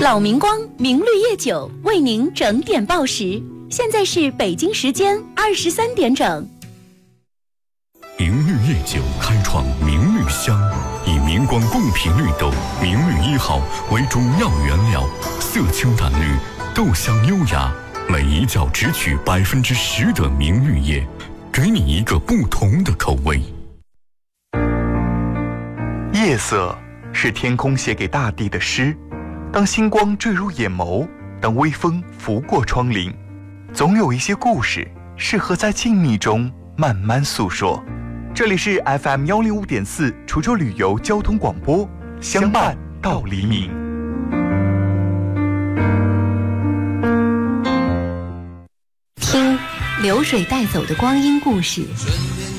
老明光明绿叶酒为您整点报时，现在是北京时间23点整。 明绿叶酒开创明绿香，以明光贡品绿豆明绿1号为主要原料，色清淡绿，豆香优雅，每一窖只取10%的明绿叶，给你一个不同的口味。 夜色是天空写给大地的诗，当星光坠入眼眸，当微风拂过窗棂，总有一些故事适合在静谧中慢慢诉说。这里是 FM105.4 滁州旅游交通广播，相伴到黎明。 听流水带走的光阴故事，